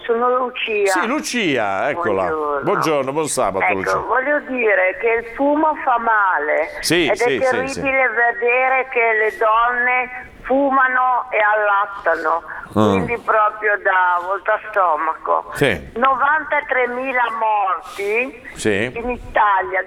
sono Lucia. Sì, Lucia, eccola. Buongiorno, buon sabato, ecco, Lucia. voglio dire che il fumo fa male. Sì, ed sì, è terribile vedere che le donne fumano e allattano, quindi proprio da voltastomaco. Sì. 93.000 morti Sì. in Italia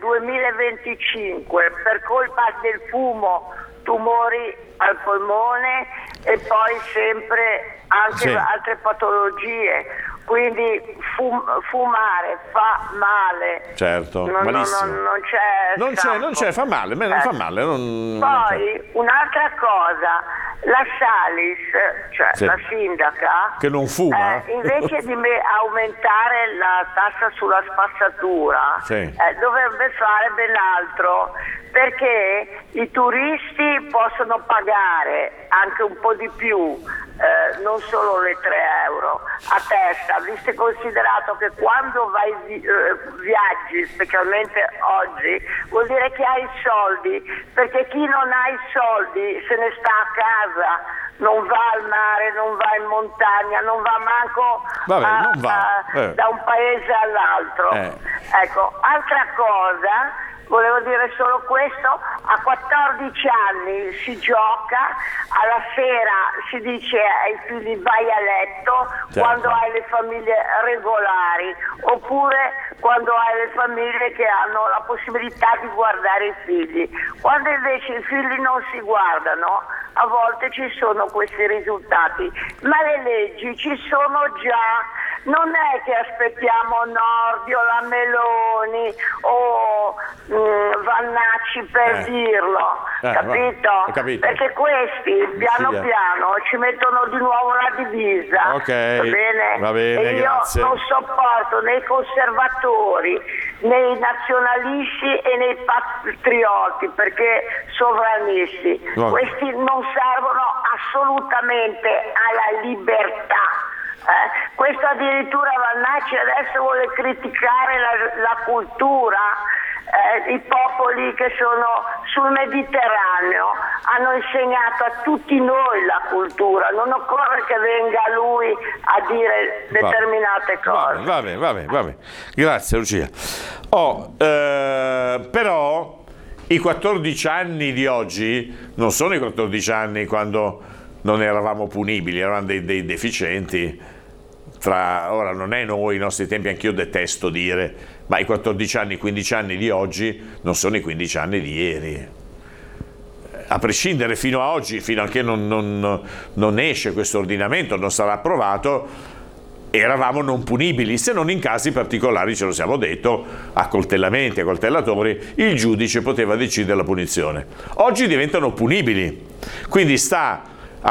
2025 per colpa del fumo, tumori al polmone e poi sempre anche altre patologie. Quindi fumare fa male. Certo, malissimo. Non c'è fa male, non fa male. Poi un'altra cosa, la Salis, cioè la sindaca, che non fuma, invece di aumentare la tassa sulla spazzatura, dovrebbe fare ben altro, perché i turisti possono pagare anche un po' di più, non solo le 3 euro a testa, visto e considerato che quando viaggi, specialmente oggi, vuol dire che hai soldi, perché chi non ha i soldi se ne sta a casa, non va al mare, non va in montagna, non va manco da un paese all'altro. Ecco, altra cosa, volevo dire solo questo, a 14 anni si gioca, alla sera si dice ai figli vai a letto, quando hai le famiglie regolari, oppure quando hai le famiglie che hanno la possibilità di guardare i figli. Quando invece i figli non si guardano, a volte ci sono questi risultati, ma le leggi ci sono già. Non è che aspettiamo Nordio, la Meloni o Vannacci per dirlo, capito? Perché questi piano piano ci mettono di nuovo la divisa, va bene, e io grazie. non sopporto né i conservatori, né i nazionalisti e né i patrioti, perché sovranisti. Questi non servono assolutamente alla libertà. Questo addirittura Vannacci adesso vuole criticare la cultura, i popoli che sono sul Mediterraneo hanno insegnato a tutti noi la cultura, non occorre che venga lui a dire determinate cose. Va bene. Grazie Lucia. Però i 14 anni di oggi non sono i 14 anni quando non eravamo punibili, eravamo dei deficienti. Ora non è noi, i nostri tempi, anch'io detesto dire, ma i 14 anni, i 15 anni di oggi non sono i 15 anni di ieri. A prescindere fino a oggi, fino a che non esce questo ordinamento, non sarà approvato, eravamo non punibili, se non in casi particolari, ce lo siamo detto, accoltellamenti, accoltellatori, il giudice poteva decidere la punizione. Oggi diventano punibili, quindi sta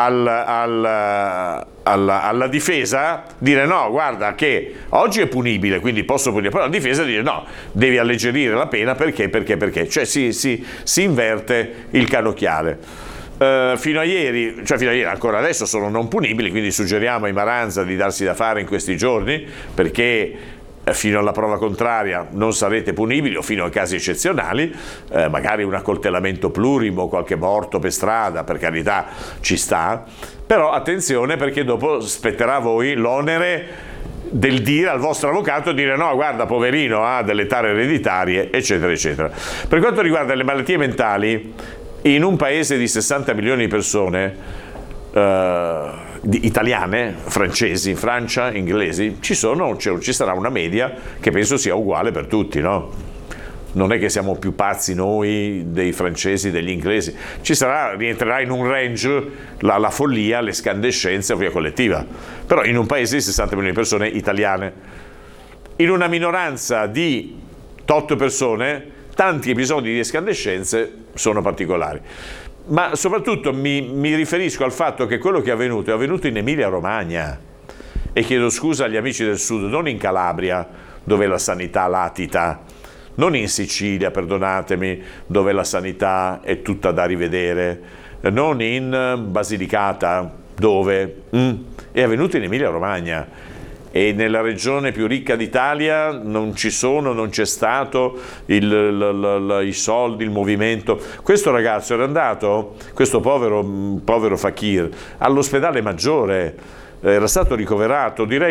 alla difesa dire no, guarda che oggi è punibile, quindi posso punire, però la difesa dire no, devi alleggerire la pena perché, cioè si inverte il cannocchiale. Fino a ieri, ancora adesso sono non punibili, quindi suggeriamo ai Maranza di darsi da fare in questi giorni, perché fino alla prova contraria non sarete punibili, o fino a casi eccezionali, magari un accoltellamento plurimo, qualche morto per strada, per carità, ci sta, però attenzione, perché dopo spetterà a voi l'onere del dire al vostro avvocato, dire no, guarda, poverino, ha delle tare ereditarie, eccetera eccetera. Per quanto riguarda le malattie mentali, in un paese di 60 milioni di persone, italiane, francesi, Francia, inglesi, ci sarà una media che penso sia uguale per tutti, no? Non è che siamo più pazzi noi dei francesi, degli inglesi, rientrerà in un range la follia, l'escandescenza, la follia collettiva, però in un paese di 60 milioni di persone italiane, in una minoranza di 8 persone, tanti episodi di escandescenze sono particolari. Ma soprattutto mi riferisco al fatto che quello che è avvenuto in Emilia-Romagna, e chiedo scusa agli amici del sud, non in Calabria, dove la sanità latita, non in Sicilia, perdonatemi, dove la sanità è tutta da rivedere, non in Basilicata, dove è avvenuto in Emilia-Romagna. E nella regione più ricca d'Italia non c'è stato i soldi, il movimento. Questo ragazzo era andato, questo povero fakir, all'ospedale Maggiore, era stato ricoverato, direi